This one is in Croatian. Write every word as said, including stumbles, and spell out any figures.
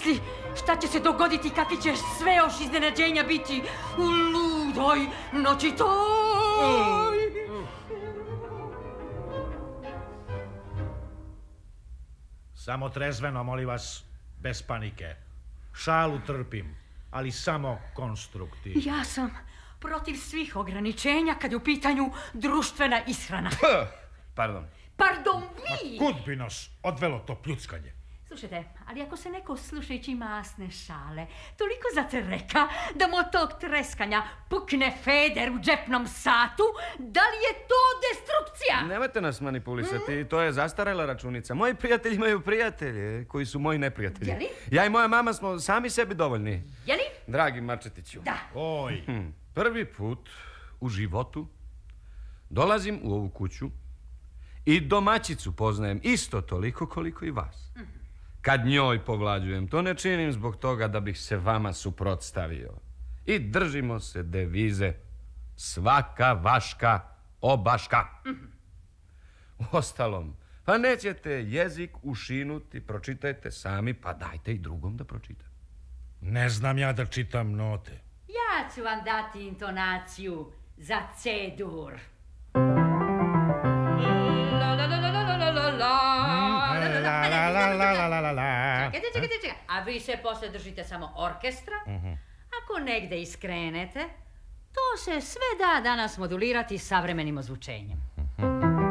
Zamisli šta će se dogoditi, kakvi ćeš sve još iznenađenja biti u ludoj noći toj. Samo trezveno, molim vas, bez panike. Šalu trpim, ali samo konstruktivno. Ja sam protiv svih ograničenja kad je u pitanju društvena ishrana. Pardon. Pardon, vi! Ma kud bi nas odvelo to pljuckanje? Slušajte, ali ako se neko slušajući masne šale toliko zatreka da mu od tog treskanja pukne feder u džepnom satu, da li je to destrukcija? Nemojte nas manipulisati, mm? To je zastarela računica. Moji prijatelji imaju prijatelje koji su moji neprijatelji. Jeli? Ja i moja mama smo sami sebi dovoljni. Jeli? Dragi Marčetiću. Da. Oj. Hm. Prvi put u životu dolazim u ovu kuću i domaćicu poznajem isto toliko koliko i vas. Mm. Kad njoj povlađujem, to ne činim zbog toga da bih se vama suprotstavio. I držimo se devize svaka vaška obaška. Mm-hmm. Uostalom, pa nećete jezik ušinuti, pročitajte sami, pa dajte i drugom da pročita. Ne znam ja da čitam note. Ja ću vam dati intonaciju za C-dur. La la la la la la la la. Čekajte, čekajte, čekajte. A vi se posle držite samo orkestra? Uh-huh. Ako negde iskrenete, to se sve da danas modulirati savremenim ozvučenjem.